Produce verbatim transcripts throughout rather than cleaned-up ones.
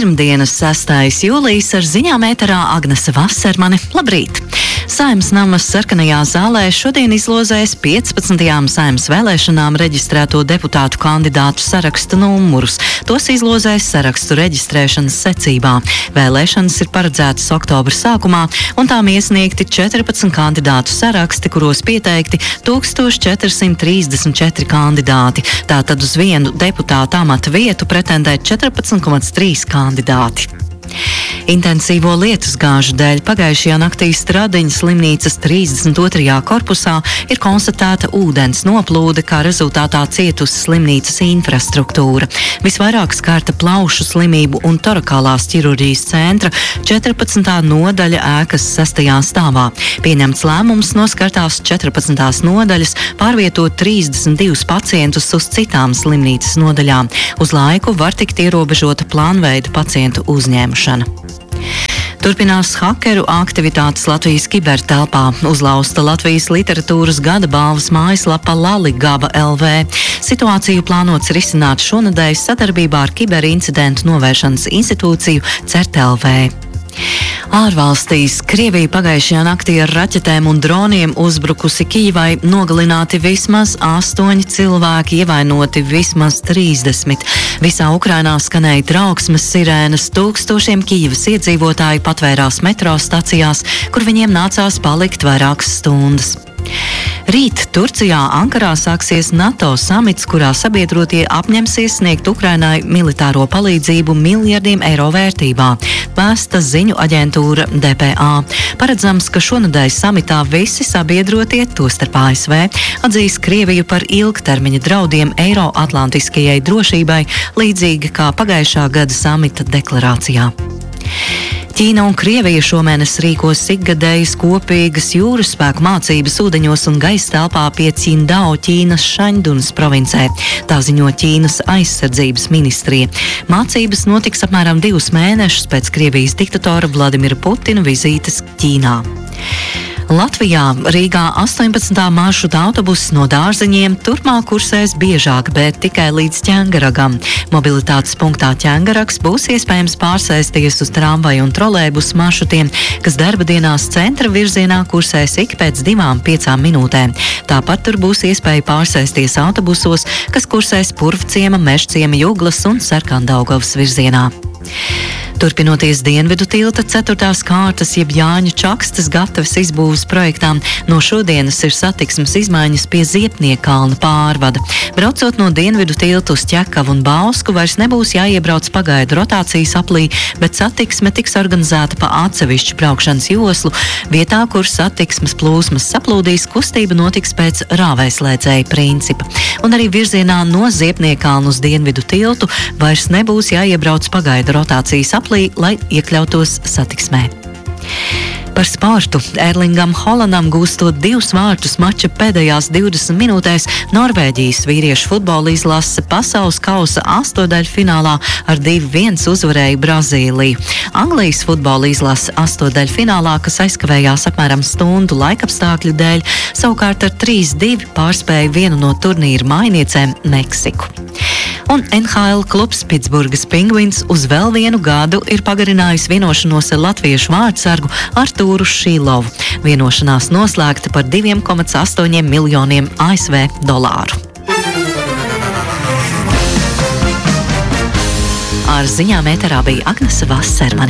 Pirmdienas sestais jūlijas ar ziņām ēterā Agnese Vasermane. Labrīt! Saeimas namas sarkanajā zālē šodien izlozēs piecpadsmitajām Saeimas vēlēšanām reģistrēto deputātu kandidātu sarakstu numurus. Tos izlozēs sarakstu reģistrēšanas secībā. Vēlēšanas ir paredzētas oktobra sākumā, un tām iesniegti četrpadsmit kandidātu saraksti, kuros pieteikti tūkstoš četri simti trīsdesmit četri kandidāti. Tātad uz vienu deputātu amata vietu pretendē četrpadsmit komats trīs kandidāti. Intensīvo lietusgāžu dēļ pagājušajā naktī Stradiņas slimnīcas trīsdesmit otrajā korpusā ir konstatēta ūdens noplūde, kā rezultātā cietusi slimnīcas infrastruktūra. Visvairāk skarta plaušu slimību un torakālās ķirurģijas centra četrpadsmitā nodaļa ēkas sestajā stāvā. Pieņemts lēmums no skartās četrpadsmitās nodaļas pārvietot trīsdesmit divus pacientus uz citām slimnīcas nodaļām. Uz laiku var tikt ierobežota plānveida pacientu uzņemšana. Turpinās hakeru aktivitātes Latvijas kibertelpā. Uzlausta Latvijas literatūras gada balvas mājaslapa Laligaba L V. Situāciju plānots risināt šonedēļ sadarbībā ar kiberincidentu novēršanas institūciju CERT L V. Ārvalstīs Krievija pagājušajā naktī ar raķetēm un droniem uzbrukusi Kijivai, nogalināti vismaz astoņi cilvēki, ievainoti vismaz trīsdesmit. Visā Ukrainā skanēja trauksmes sirēnas, tūkstošiem Kijivas iedzīvotāji patvērās metro stacijās, kur viņiem nācās palikt vairākas stundas. Rīt Turcijā Ankarā sāksies NATO samits, kurā sabiedrotie apņemsies sniegt Ukrainai militāro palīdzību miljardiem eiro vērtībā, vēsta ziņu aģentūra D P A. Paredzams, ka šonedēļ samitā visi sabiedrotie, tostarp A S V, atzīs Krieviju par ilgtermiņa draudiem Eiroatlantiskajai drošībai, līdzīgi kā pagājušā gada samita deklarācijā. Ķīna un Krievija šomēnes rīkos ikgadējas kopīgas jūras spēku mācības ūdeņos un gaisa telpā pie Cindao Ķīnas Šandunas provincē. Tā ziņo Ķīnas aizsardzības ministrija. Mācības notiks apmēram divus mēnešus pēc Krievijas diktatora Vladimira Putina vizītes Ķīnā. Latvijā Rīgā astoņpadsmitā maršruta autobuss no Dārziņiem turpmāk kursēs biežāk, bet tikai līdz Ķengaragam. Mobilitātes punktā Ķengarags būs iespējams pārsēsties uz tramvaju un trolejbus maršrutiem, kas darba dienās centra virzienā kursēs ik pēc divām piecām minūtēm. Tāpat tur būs iespēja pārsēsties autobusos, kas kursēs Purvciema, Mežciema, Juglas un Sarkandaugavas virzienā. Turpinoties Dienvidu tilta ceturtās kārtas, jeb Jāņa Čakstas gatavas izbūves projektām, no šodienas ir satiksmes izmaiņas pie Ziepniekalna pārvada. Braucot no Dienvidu tilta uz Ķekavu un Bausku, vairs nebūs jāiebrauc pagaidu rotācijas aplī, bet satiksme tiks organizēta pa atsevišķu braukšanas joslu. Vietā, kur satiksmes plūsmas saplūdīs, kustība notiks pēc rāvējslēdzēja principa. Un arī virzienā no Ziepniekalna uz Dienvidu tiltu vairs nebūs jāiebrauc pagaidu rotācijas aplī, lai iekļautos satiksmē. Par sportu. Erlingam Holandam gūstot divus vārtus mača pēdējās divdesmit minūtēs, Norvēģijas vīriešu futbola izlase pasaules kausa astodaļfinālā ar divi viens uzvarēja Brazīliju. Anglijas futbola izlase astodaļfinālā, kas aizkavējās apmēram stundu laikapstākļu dēļ, savukārt ar trīs divi pārspēja vienu no turnīra mājniecēm Meksiku. Un N H L klubs Pitsburgas Penguins uz vēl vienu gadu ir pagarinājis vienošanos ar latviešu vārdsargu Artūru Šīlovu. Vienošanās noslēgta par diviem komats astoņiem miljoniem A S V dolāru. Ar ziņām ēterā bija Agnese Vasermane.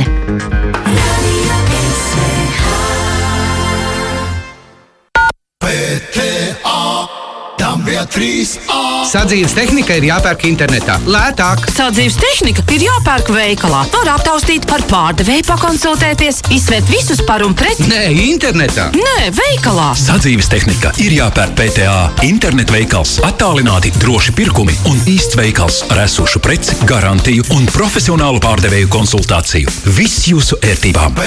Sadzīves tehnika ir jāpērk internetā. Lētāk. Sadzīves tehnika ir jāpērk veikalā. Var aptaustīt, par pārdevēju pakonsultēties, izsvērt visus par un pret. Nē, internetā. Nē, veikalā. Sadzīves tehnika ir jāpērk P T A. Internetveikals, attālināti droši pirkumi un īsts veikals ar esošu preci, garantiju un profesionālu pārdevēju konsultāciju. Viss jūsu ērtībām.